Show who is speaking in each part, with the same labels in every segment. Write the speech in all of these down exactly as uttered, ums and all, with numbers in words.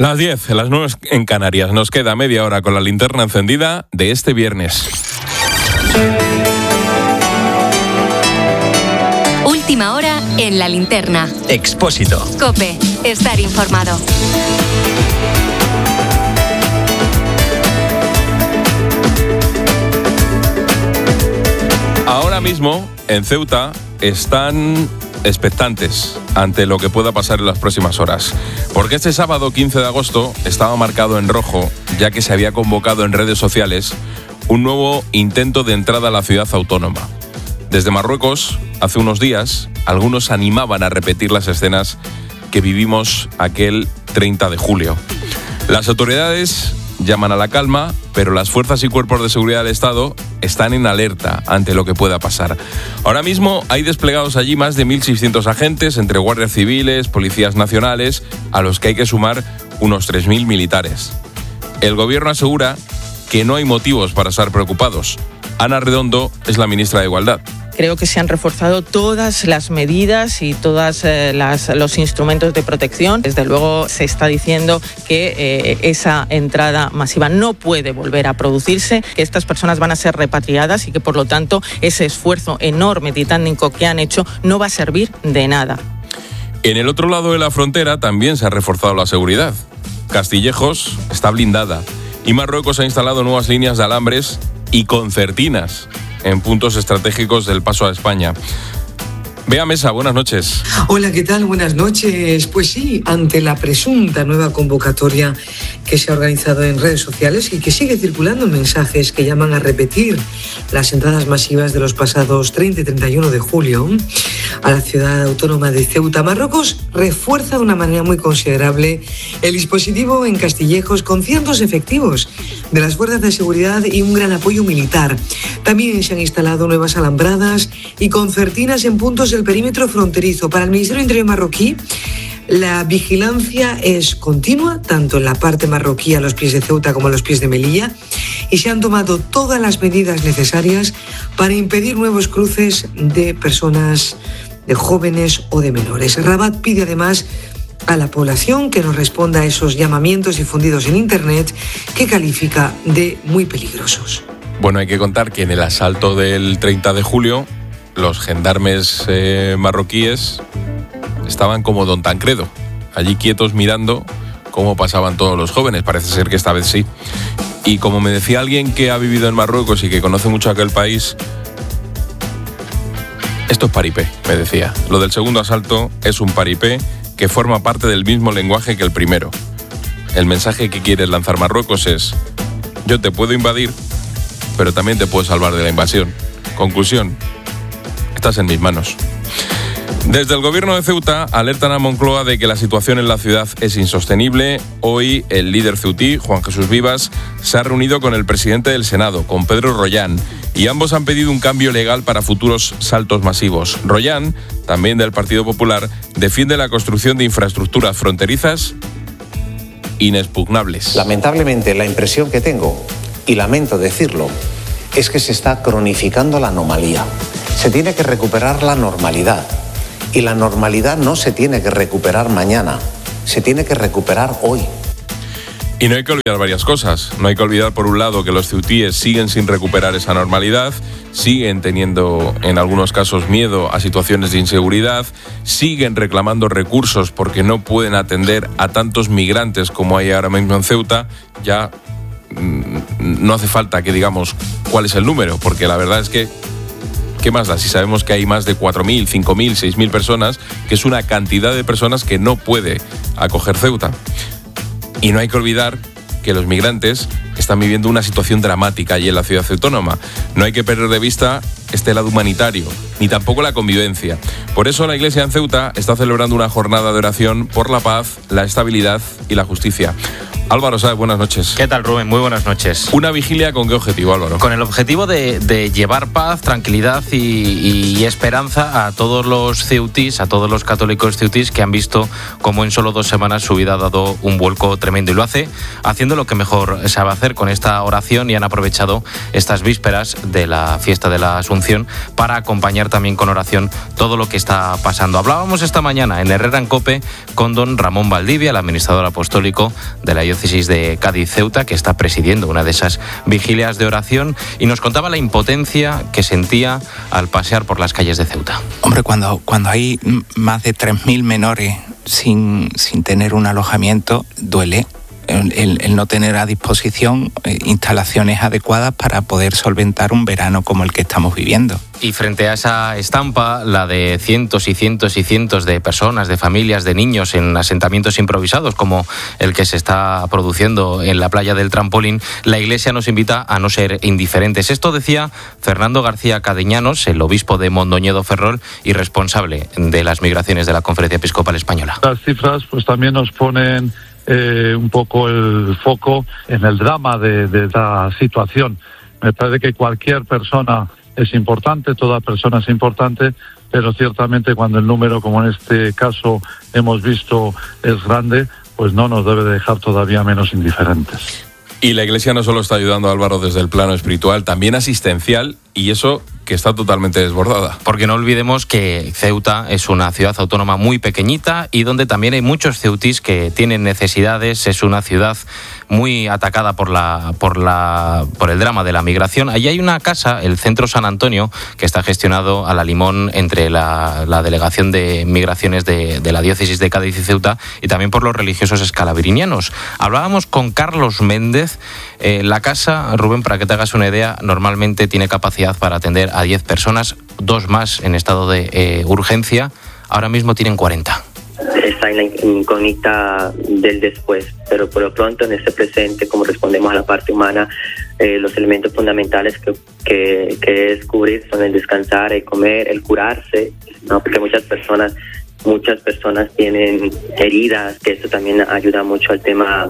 Speaker 1: Las diez, las nueve en Canarias. Nos queda media hora con la linterna encendida de este viernes.
Speaker 2: Última hora en la linterna.
Speaker 3: Expósito.
Speaker 2: COPE. Estar informado.
Speaker 1: Ahora mismo, en Ceuta, están expectantes ante lo que pueda pasar en las próximas horas. Porque este sábado quince de agosto estaba marcado en rojo, ya que se había convocado en redes sociales un nuevo intento de entrada a la ciudad autónoma. Desde Marruecos, hace unos días, algunos animaban a repetir las escenas que vivimos aquel treinta de julio. Las autoridades llaman a la calma, pero las fuerzas y cuerpos de seguridad del Estado están en alerta ante lo que pueda pasar. Ahora mismo hay desplegados allí más de mil seiscientos agentes, entre guardias civiles, policías nacionales, a los que hay que sumar unos tres mil militares. El gobierno asegura que no hay motivos para estar preocupados. Ana Redondo es la ministra de Igualdad.
Speaker 4: Creo que se han reforzado todas las medidas y todos eh, los instrumentos de protección. Desde luego se está diciendo que eh, esa entrada masiva no puede volver a producirse, que estas personas van a ser repatriadas y que por lo tanto ese esfuerzo enorme titánico que han hecho no va a servir de nada.
Speaker 1: En el otro lado de la frontera también se ha reforzado la seguridad. Castillejos está blindada y Marruecos ha instalado nuevas líneas de alambres y concertinas en puntos estratégicos del paso a España. Bea Mesa, buenas noches.
Speaker 5: Hola, ¿qué tal? Buenas noches. Pues sí, ante la presunta nueva convocatoria que se ha organizado en redes sociales y que sigue circulando mensajes que llaman a repetir las entradas masivas de los pasados treinta y treinta y uno de julio a la ciudad autónoma de Ceuta, Marruecos refuerza de una manera muy considerable el dispositivo en Castillejos con cientos efectivos de las fuerzas de seguridad y un gran apoyo militar. También se han instalado nuevas alambradas y concertinas en puntos del perímetro fronterizo. Para el Ministerio del Interior marroquí, la vigilancia es continua, tanto en la parte marroquí a los pies de Ceuta como a los pies de Melilla, y se han tomado todas las medidas necesarias para impedir nuevos cruces de personas, de jóvenes o de menores. Rabat pide además a la población que no responda a esos llamamientos difundidos en Internet que califica de muy peligrosos.
Speaker 1: Bueno, hay que contar que en el asalto del treinta de julio los gendarmes eh, marroquíes estaban como Don Tancredo, allí quietos mirando cómo pasaban todos los jóvenes. Parece ser que esta vez sí. Y como me decía alguien que ha vivido en Marruecos y que conoce mucho aquel país, esto es paripé, me decía. Lo del segundo asalto es un paripé que forma parte del mismo lenguaje que el primero. El mensaje que quiere lanzar Marruecos es: yo te puedo invadir, pero también te puedo salvar de la invasión. Conclusión: estás en mis manos. Desde el gobierno de Ceuta alertan a Moncloa de que la situación en la ciudad es insostenible. Hoy el líder ceutí, Juan Jesús Vivas, se ha reunido con el presidente del Senado, con Pedro Rollán, y ambos han pedido un cambio legal para futuros saltos masivos. Rollán, también del Partido Popular, defiende la construcción de infraestructuras fronterizas inexpugnables.
Speaker 6: Lamentablemente, la impresión que tengo, y lamento decirlo, es que se está cronificando la anomalía. Se tiene que recuperar la normalidad. Y la normalidad no se tiene que recuperar mañana, se tiene que recuperar hoy.
Speaker 1: Y no hay que olvidar varias cosas. No hay que olvidar, por un lado, que los ceutíes siguen sin recuperar esa normalidad, siguen teniendo, en algunos casos, miedo a situaciones de inseguridad, siguen reclamando recursos porque no pueden atender a tantos migrantes como hay ahora mismo en Ceuta. Ya mmm, no hace falta que digamos cuál es el número, porque la verdad es que ¿qué más da si sabemos que hay más de cuatro mil, cinco mil, seis mil personas, que es una cantidad de personas que no puede acoger Ceuta? Y no hay que olvidar que los migrantes están viviendo una situación dramática allí en la ciudad autónoma. No hay que perder de vista este lado humanitario, ni tampoco la convivencia. Por eso la Iglesia en Ceuta está celebrando una jornada de oración por la paz, la estabilidad y la justicia. Álvaro Sáez, buenas noches.
Speaker 3: ¿Qué tal, Rubén? Muy buenas noches.
Speaker 1: ¿Una vigilia con qué objetivo, Álvaro?
Speaker 3: Con el objetivo de, de llevar paz, tranquilidad y, y esperanza a todos los ceutís, a todos los católicos ceutís que han visto cómo en solo dos semanas su vida ha dado un vuelco tremendo. Y lo hace haciendo lo que mejor sabe hacer con esta oración, y han aprovechado estas vísperas de la fiesta de la Asunción para acompañar también con oración todo lo que está pasando. Hablábamos esta mañana en Herrera en Cope con don Ramón Valdivia, el administrador apostólico de la diócesis de Cádiz-Ceuta, que está presidiendo una de esas vigilias de oración, y nos contaba la impotencia que sentía al pasear por las calles de Ceuta.
Speaker 7: Hombre, cuando, cuando hay más de tres mil menores sin, sin tener un alojamiento, duele. El, el, el no tener a disposición eh, instalaciones adecuadas para poder solventar un verano como el que estamos viviendo.
Speaker 3: Y frente a esa estampa, la de cientos y cientos y cientos de personas, de familias, de niños en asentamientos improvisados como el que se está produciendo en la playa del Trampolín, la Iglesia nos invita a no ser indiferentes. Esto decía Fernando García Cadeñanos, el obispo de Mondoñedo Ferrol y responsable de las migraciones de la Conferencia Episcopal Española.
Speaker 8: Las cifras pues también nos ponen Eh, un poco el foco en el drama de, de esta situación. Me parece que cualquier persona es importante, toda persona es importante, pero ciertamente cuando el número, como en este caso hemos visto, es grande, pues no nos debe dejar todavía menos indiferentes.
Speaker 1: Y la Iglesia no solo está ayudando a Álvaro desde el plano espiritual, también asistencial, y eso que está totalmente desbordada.
Speaker 3: Porque no olvidemos que Ceuta es una ciudad autónoma muy pequeñita y donde también hay muchos ceutís que tienen necesidades. Es una ciudad muy atacada por la por la por el drama de la migración. Allí hay una casa, el Centro San Antonio, que está gestionado a la limón entre la, la Delegación de Migraciones de, de la Diócesis de Cádiz y Ceuta, y también por los religiosos escalabrinianos. Hablábamos con Carlos Méndez. Eh, la casa, Rubén, para que te hagas una idea, normalmente tiene capacidad para atender a diez personas, dos más en estado de eh, urgencia. Ahora mismo tienen cuarenta.
Speaker 9: Está en la incógnita del después, pero por lo pronto en este presente, como respondemos a la parte humana, eh, los elementos fundamentales que, que, que descubrir son el descansar, el comer, el curarse, ¿no? Porque muchas personas muchas personas tienen heridas, que esto también ayuda mucho al tema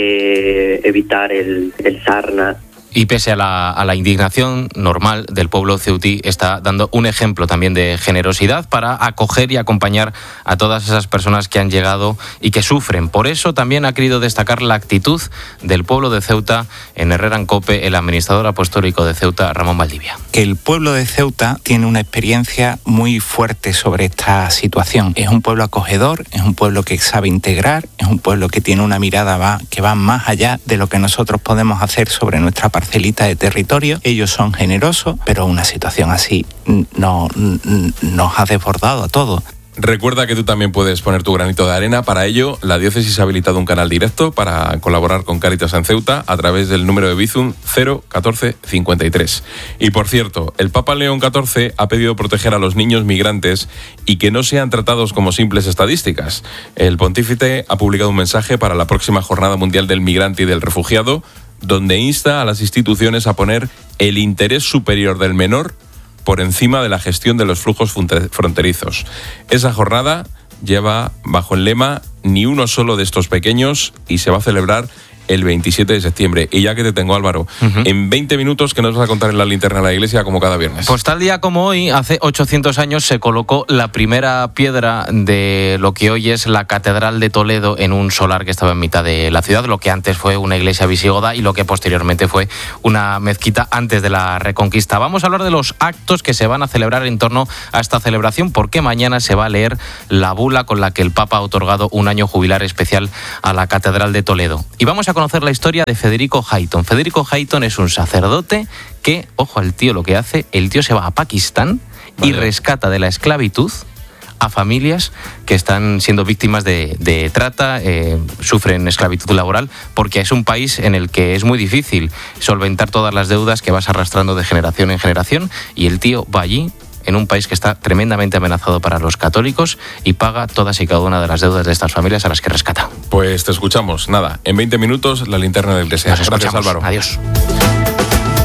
Speaker 9: de evitar el, el sarna.
Speaker 3: Y pese a la, a la indignación normal del pueblo ceutí, está dando un ejemplo también de generosidad para acoger y acompañar a todas esas personas que han llegado y que sufren. Por eso también ha querido destacar la actitud del pueblo de Ceuta en Herrera en Cope, el administrador apostólico de Ceuta, Ramón Valdivia.
Speaker 7: Que el pueblo de Ceuta tiene una experiencia muy fuerte sobre esta situación. Es un pueblo acogedor, es un pueblo que sabe integrar, es un pueblo que tiene una mirada va, que va más allá de lo que nosotros podemos hacer sobre nuestra parcelita de territorio. Ellos son generosos, pero una situación así no, nos ha desbordado a todos.
Speaker 1: Recuerda que tú también puedes poner tu granito de arena. Para ello, la diócesis ha habilitado un canal directo para colaborar con Cáritas en Ceuta a través del número de Bizum cero catorce cincuenta y tres. Y por cierto, el Papa León catorce ha pedido proteger a los niños migrantes y que no sean tratados como simples estadísticas. El pontífice ha publicado un mensaje para la próxima Jornada Mundial del Migrante y del Refugiado, donde insta a las instituciones a poner el interés superior del menor por encima de la gestión de los flujos fronterizos. Esa jornada lleva bajo el lema "Ni uno solo de estos pequeños", y se va a celebrar el veintisiete de septiembre. Y ya que te tengo, Álvaro, uh-huh. en veinte minutos, ¿qué nos vas a contar en la linterna de la iglesia como cada viernes?
Speaker 3: Pues tal día como hoy, hace ochocientos años, se colocó la primera piedra de lo que hoy es la Catedral de Toledo en un solar que estaba en mitad de la ciudad, lo que antes fue una iglesia visigoda y lo que posteriormente fue una mezquita antes de la Reconquista. Vamos a hablar de los actos que se van a celebrar en torno a esta celebración, porque mañana se va a leer la bula con la que el Papa ha otorgado un año jubilar especial a la Catedral de Toledo. Y vamos a conocer la historia de Federico Hayton. Federico Hayton es un sacerdote que, ojo al tío lo que hace, el tío se va a Pakistán vale. y rescata de la esclavitud a familias que están siendo víctimas de, de trata, eh, sufren esclavitud laboral, porque es un país en el que es muy difícil solventar todas las deudas que vas arrastrando de generación en generación, y el tío va allí, en un país que está tremendamente amenazado para los católicos, y paga todas y cada una de las deudas de estas familias a las que rescata.
Speaker 1: Pues te escuchamos. Nada, en veinte minutos, la linterna del deseo.
Speaker 3: Gracias,
Speaker 1: Álvaro.
Speaker 3: Adiós.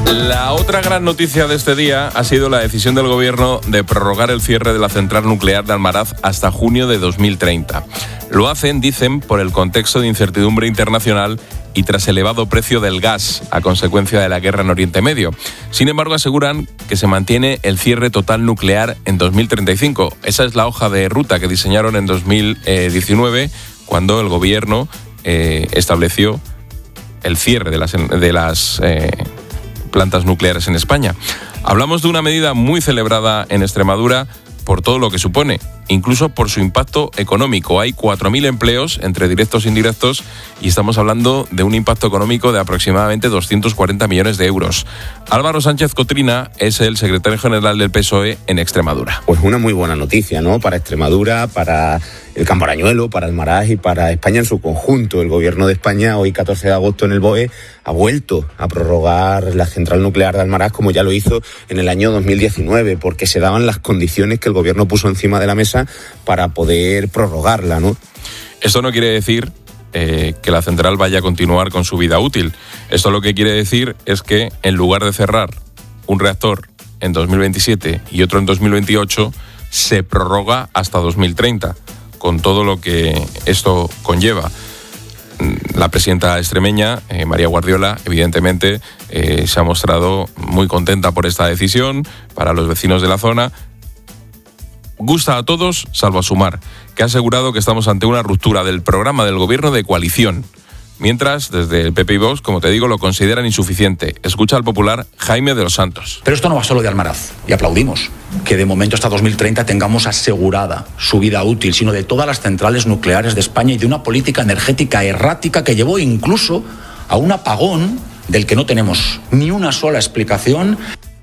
Speaker 1: La otra gran noticia de este día ha sido la decisión del gobierno de prorrogar el cierre de la central nuclear de Almaraz hasta junio de dos mil treinta. Lo hacen, dicen, por el contexto de incertidumbre internacional y tras el elevado precio del gas a consecuencia de la guerra en Oriente Medio. Sin embargo, aseguran que se mantiene el cierre total nuclear en dos mil treinta y cinco. Esa es la hoja de ruta que diseñaron en dos mil diecinueve, cuando el gobierno eh, estableció el cierre de las, de las eh, plantas nucleares en España. Hablamos de una medida muy celebrada en Extremadura por todo lo que supone, incluso por su impacto económico. Hay cuatro mil empleos entre directos e indirectos y estamos hablando de un impacto económico de aproximadamente doscientos cuarenta millones de euros. Álvaro Sánchez Cotrina es el secretario general del P S O E en Extremadura.
Speaker 10: Pues una muy buena noticia, ¿no? Para Extremadura, para el Campo Arañuelo, para Almaraz y para España en su conjunto. El gobierno de España, hoy catorce de agosto en el B O E, ha vuelto a prorrogar la central nuclear de Almaraz como ya lo hizo en el año dos mil diecinueve, porque se daban las condiciones que el gobierno puso encima de la mesa para poder prorrogarla, ¿no?
Speaker 1: Esto no quiere decir eh, que la central vaya a continuar con su vida útil. Esto lo que quiere decir es que en lugar de cerrar un reactor en dos mil veintisiete y otro en dos mil veintiocho, se prorroga hasta dos mil treinta, con todo lo que esto conlleva. La presidenta extremeña, eh, María Guardiola, evidentemente eh, se ha mostrado muy contenta por esta decisión para los vecinos de la zona. Gusta a todos, salvo a Sumar, que ha asegurado que estamos ante una ruptura del programa del gobierno de coalición. Mientras, desde el P P y Vox, como te digo, lo consideran insuficiente. Escucha al popular Jaime de los Santos.
Speaker 11: Pero esto no va solo de Almaraz, y aplaudimos que de momento hasta dos mil treinta tengamos asegurada su vida útil, sino de todas las centrales nucleares de España y de una política energética errática que llevó incluso a un apagón del que no tenemos ni una sola explicación.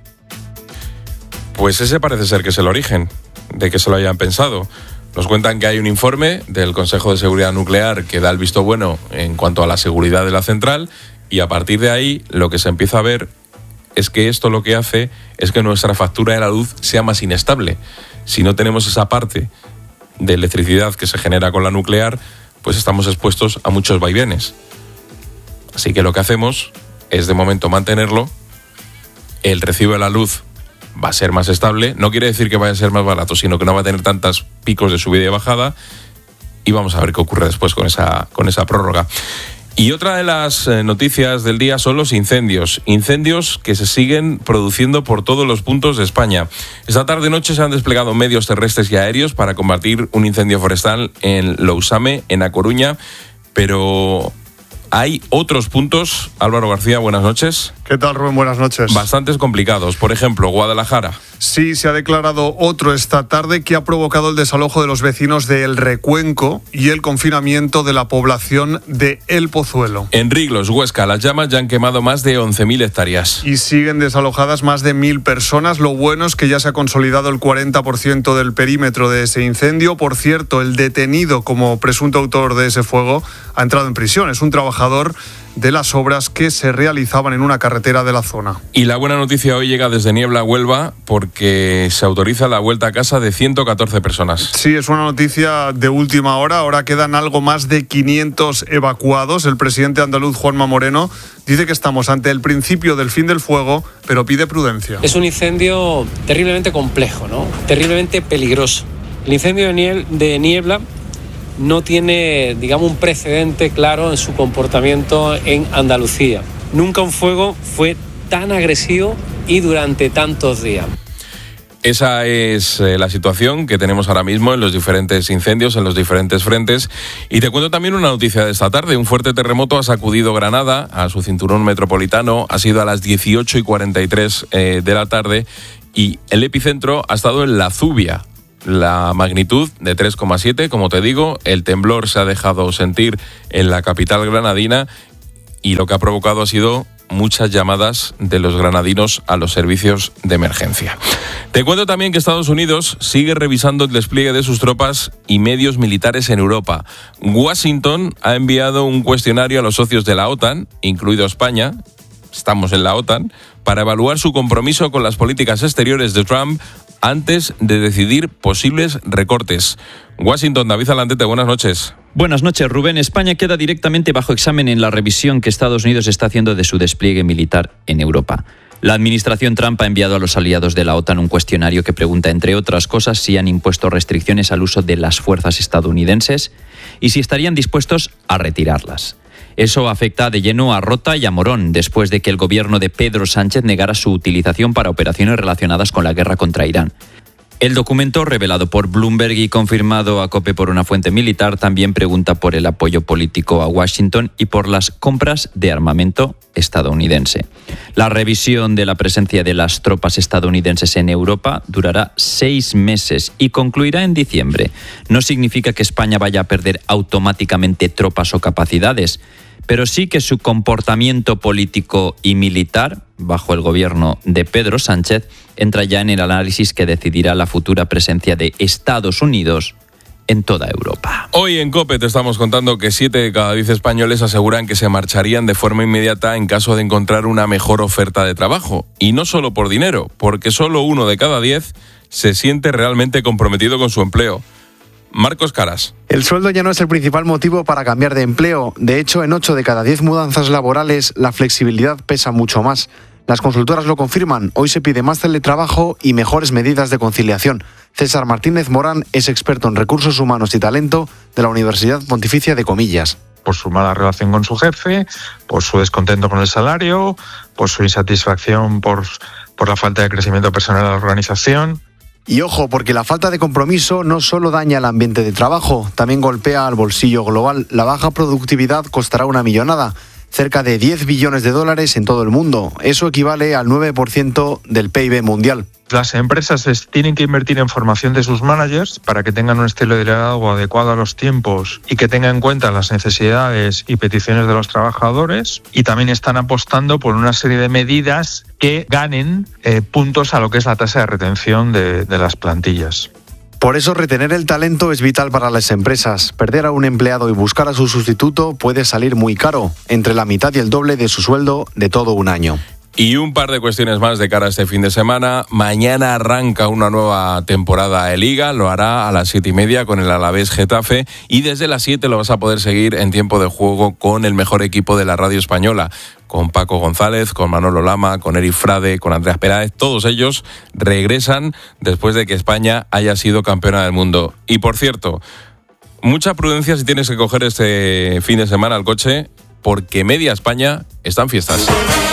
Speaker 1: Pues ese parece ser que es el origen de que se lo hayan pensado. Nos cuentan que hay un informe del Consejo de Seguridad Nuclear que da el visto bueno en cuanto a la seguridad de la central, y a partir de ahí lo que se empieza a ver es que esto lo que hace es que nuestra factura de la luz sea más inestable. Si no tenemos esa parte de electricidad que se genera con la nuclear, pues estamos expuestos a muchos vaivenes. Así que lo que hacemos es de momento mantenerlo. El recibo de la luz va a ser más estable, no quiere decir que vaya a ser más barato, sino que no va a tener tantos picos de subida y bajada, y vamos a ver qué ocurre después con esa, con esa prórroga. Y otra de las noticias del día son los incendios, incendios que se siguen produciendo por todos los puntos de España. Esta tarde-noche se han desplegado medios terrestres y aéreos para combatir un incendio forestal en Lousame, en A Coruña, pero hay otros puntos. Álvaro García, buenas noches.
Speaker 12: ¿Qué tal, Rubén? Buenas noches.
Speaker 1: Bastantes complicados. Por ejemplo, Guadalajara.
Speaker 12: Sí, se ha declarado otro esta tarde que ha provocado el desalojo de los vecinos de El Recuenco y el confinamiento de la población de El Pozuelo.
Speaker 1: En Riglos, Huesca, las llamas ya han quemado más de once mil hectáreas.
Speaker 12: Y siguen desalojadas más de mil personas. Lo bueno es que ya se ha consolidado el cuarenta por ciento del perímetro de ese incendio. Por cierto, el detenido como presunto autor de ese fuego ha entrado en prisión. Es un trabajador de las obras que se realizaban en una carretera de la zona.
Speaker 1: Y la buena noticia hoy llega desde Niebla, Huelva, porque se autoriza la vuelta a casa de ciento catorce personas.
Speaker 12: Sí, es una noticia de última hora. Ahora quedan algo más de quinientos evacuados. El presidente andaluz, Juanma Moreno, dice que estamos ante el principio del fin del fuego, pero pide prudencia.
Speaker 13: Es un incendio terriblemente complejo, ¿no? Terriblemente peligroso. El incendio de Niebla no tiene, digamos, un precedente claro en su comportamiento en Andalucía. Nunca un fuego fue tan agresivo y durante tantos días.
Speaker 1: Esa es eh, la situación que tenemos ahora mismo en los diferentes incendios, en los diferentes frentes. Y te cuento también una noticia de esta tarde. Un fuerte terremoto ha sacudido Granada, a su cinturón metropolitano. Ha sido a las dieciocho y cuarenta y tres eh, de la tarde, y el epicentro ha estado en La Zubia. La magnitud de tres coma siete, como te digo, el temblor se ha dejado sentir en la capital granadina, y lo que ha provocado ha sido muchas llamadas de los granadinos a los servicios de emergencia. Te cuento también que Estados Unidos sigue revisando el despliegue de sus tropas y medios militares en Europa. Washington ha enviado un cuestionario a los socios de la OTAN, incluido España, estamos en la OTAN, para evaluar su compromiso con las políticas exteriores de Trump antes de decidir posibles recortes. Washington, David Alantete, buenas noches.
Speaker 14: Buenas noches, Rubén. España queda directamente bajo examen en la revisión que Estados Unidos está haciendo de su despliegue militar en Europa. La administración Trump ha enviado a los aliados de la OTAN un cuestionario que pregunta, entre otras cosas, si han impuesto restricciones al uso de las fuerzas estadounidenses y si estarían dispuestos a retirarlas. Eso afecta de lleno a Rota y a Morón, después de que el gobierno de Pedro Sánchez negara su utilización para operaciones relacionadas con la guerra contra Irán. El documento, revelado por Bloomberg y confirmado a COPE por una fuente militar, también pregunta por el apoyo político a Washington y por las compras de armamento estadounidense. La revisión de la presencia de las tropas estadounidenses en Europa durará seis meses y concluirá en diciembre. No significa que España vaya a perder automáticamente tropas o capacidades, pero sí que su comportamiento político y militar, bajo el gobierno de Pedro Sánchez, entra ya en el análisis que decidirá la futura presencia de Estados Unidos en toda Europa.
Speaker 1: Hoy en COPE te estamos contando que siete de cada diez españoles aseguran que se marcharían de forma inmediata en caso de encontrar una mejor oferta de trabajo. Y no solo por dinero, porque solo uno de cada diez se siente realmente comprometido con su empleo. Marcos Caras.
Speaker 15: El sueldo ya no es el principal motivo para cambiar de empleo. De hecho, en ocho de cada diez mudanzas laborales, la flexibilidad pesa mucho más. Las consultoras lo confirman. Hoy se pide más teletrabajo y mejores medidas de conciliación. César Martínez Morán es experto en recursos humanos y talento de la Universidad Pontificia de Comillas.
Speaker 16: Por su mala relación con su jefe, por su descontento con el salario, por su insatisfacción por, por la falta de crecimiento personal de la organización.
Speaker 15: Y ojo, porque la falta de compromiso no solo daña el ambiente de trabajo, también golpea al bolsillo global. La baja productividad costará una millonada, cerca de diez billones de dólares en todo el mundo. Eso equivale al nueve por ciento del P I B mundial.
Speaker 16: Las empresas tienen que invertir en formación de sus managers para que tengan un estilo de liderazgo adecuado a los tiempos y que tengan en cuenta las necesidades y peticiones de los trabajadores, y también están apostando por una serie de medidas que ganen eh, puntos a lo que es la tasa de retención de, de las plantillas.
Speaker 15: Por eso retener el talento es vital para las empresas. Perder a un empleado y buscar a su sustituto puede salir muy caro, entre la mitad y el doble de su sueldo de todo un año.
Speaker 1: Y un par de cuestiones más de cara a este fin de semana. Mañana arranca una nueva temporada de Liga, lo hará a las siete y media con el Alavés Getafe, y desde las siete lo vas a poder seguir en tiempo de juego con el mejor equipo de la radio española, con Paco González, con Manolo Lama, con Eric Frade, con Andreas Peláez. Todos ellos regresan después de que España haya sido campeona del mundo. Y por cierto, mucha prudencia si tienes que coger este fin de semana el coche, porque media España está en fiestas.